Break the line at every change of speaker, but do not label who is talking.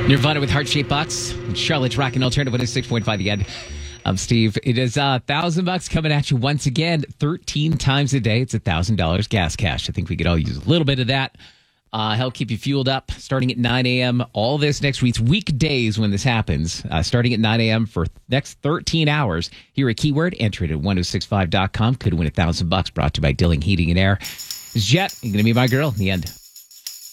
Nirvana with Heart-Shaped Box. Charlotte's Rockin' Alternative 106.5 the end. I'm Steve. It is $1,000 coming at you once again, 13 times a day. It's $1,000 gas cash. I think we could all use a little bit of that. Help keep you fueled up starting at 9 a.m. All this next week's weekdays when this happens, starting at 9 a.m. for next 13 hours. Hear a keyword, enter it at 1065.com. Could win $1,000 brought to you by Dilling Heating and Air. This is Jet. You're going to be my girl in the end.